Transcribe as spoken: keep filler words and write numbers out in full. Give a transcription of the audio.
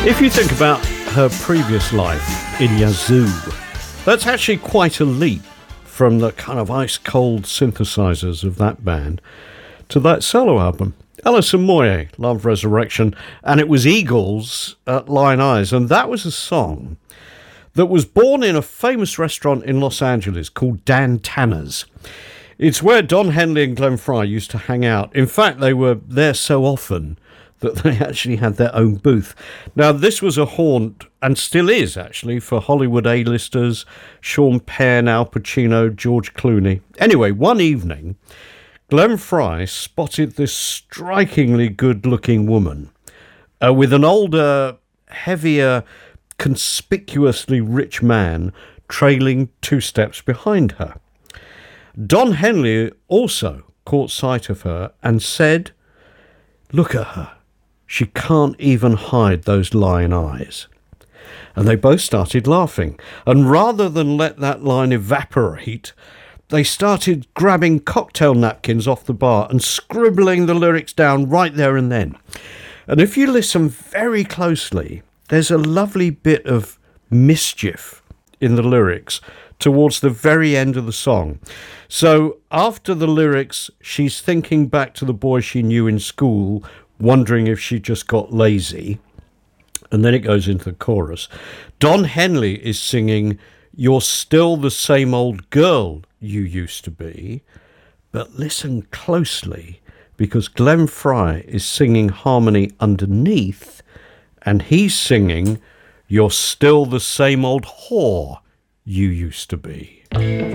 If you think about her previous life in Yazoo, that's actually quite a leap from the kind of ice-cold synthesizers of that band to that solo album. Alison Moyet, Love Resurrection, and it was Eagles at Lion Eyes, and that was a song that was born in a famous restaurant in Los Angeles called Dan Tanner's. It's where Don Henley and Glenn Frey used to hang out. In fact, they were there so often that they actually had their own booth. Now, this was a haunt, and still is actually, for Hollywood A-listers, Sean Penn, Al Pacino, George Clooney. Anyway, one evening, Glenn Frey spotted this strikingly good-looking woman uh, with an older, heavier, conspicuously rich man trailing two steps behind her. Don Henley also caught sight of her and said, "Look at her. She can't even hide those lion eyes." And they both started laughing. And rather than let that line evaporate, they started grabbing cocktail napkins off the bar and scribbling the lyrics down right there and then. And if you listen very closely, there's a lovely bit of mischief in the lyrics towards the very end of the song. So after the lyrics, she's thinking back to the boy she knew in school, wondering if she just got lazy. And then it goes into the chorus. Don Henley is singing, "You're still the same old girl you used to be." But listen closely, because Glenn Frey is singing harmony underneath, and he's singing, "You're still the same old whore you used to be."